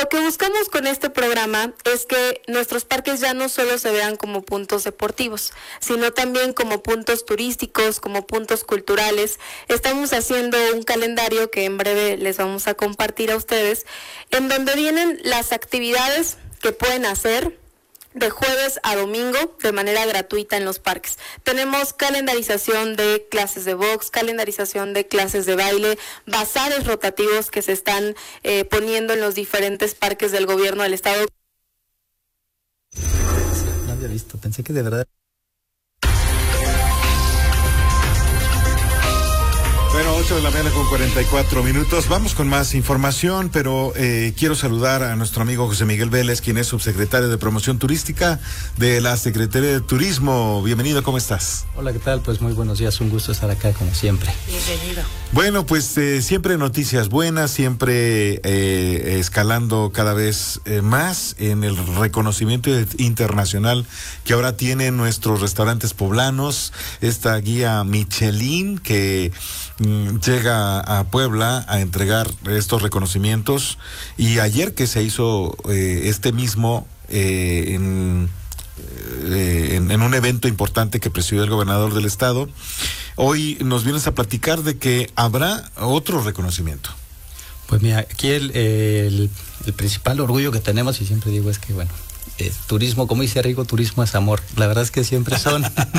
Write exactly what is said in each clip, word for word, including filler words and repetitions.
Lo que buscamos con este programa es que nuestros parques ya no solo se vean como puntos deportivos, sino también como puntos turísticos, como puntos culturales. Estamos haciendo un calendario que en breve les vamos a compartir a ustedes, en donde vienen las actividades que pueden hacer de jueves a domingo de manera gratuita en los parques. Tenemos calendarización de clases de box, calendarización de clases de baile, bazares rotativos que se están eh, poniendo en los diferentes parques del gobierno del estado. No había visto, pensé que de verdad... Bueno, ocho de la mañana con cuarenta y cuatro minutos. Vamos con más información, pero eh, quiero saludar a nuestro amigo José Miguel Vélez, quien es subsecretario de Promoción Turística de la Secretaría de Turismo. Bienvenido, ¿cómo estás? Hola, ¿qué tal? Pues muy buenos días, un gusto estar acá como siempre. Bienvenido. Bueno, pues eh, siempre noticias buenas, siempre eh, escalando cada vez eh, más en el reconocimiento internacional que ahora tienen nuestros restaurantes poblanos, esta guía Michelin que llega a Puebla a entregar estos reconocimientos, y ayer que se hizo eh, este mismo eh, en, eh, en, en un evento importante que presidió el gobernador del estado, hoy nos vienes a platicar de que habrá otro reconocimiento. Pues mira, aquí el, el, el principal orgullo que tenemos, y siempre digo, es que bueno, Eh, turismo, como dice Rigo, turismo es amor. La verdad es que siempre son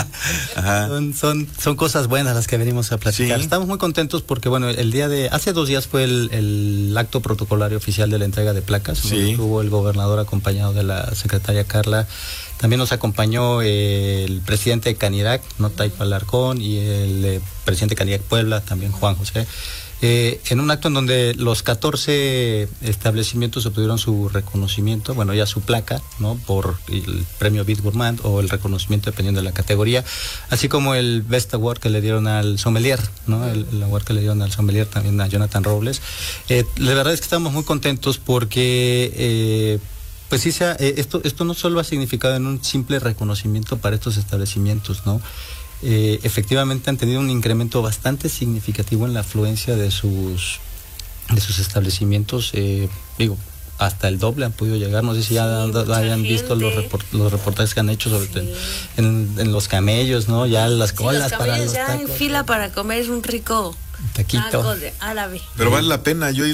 son, son son cosas buenas las que venimos a platicar. Sí. Estamos muy contentos porque, bueno, el día de, hace dos días fue el, el acto protocolario oficial de la entrega de placas. Sí. Estuvo el gobernador acompañado de la secretaria Carla. También nos acompañó eh, el presidente de Canirac, ¿no? Taipa Alarcón, y el eh, presidente de Canirac Puebla, también Juan José. Eh, en un acto en donde los catorce establecimientos obtuvieron su reconocimiento, bueno, ya su placa, ¿no? Por el premio Beat Gourmand o el reconocimiento dependiendo de la categoría, así como el Best Award que le dieron al sommelier, ¿no? El, el award que le dieron al sommelier también a Jonathan Robles. Eh, la verdad es que estamos muy contentos porque eh, pues sí, sea, eh, esto, esto no solo ha significado en un simple reconocimiento para estos establecimientos, ¿no? Eh, efectivamente han tenido un incremento bastante significativo en la afluencia de sus de sus establecimientos, eh, digo, hasta el doble han podido llegar. No sé si ya sí, hayan visto los, report, los reportajes que han hecho sobre sí. en, en los camellos, ¿no? Ya las sí, colas los para los ya tacos, en fila para comer un rico taquito taco de árabe. Pero vale la pena. Yo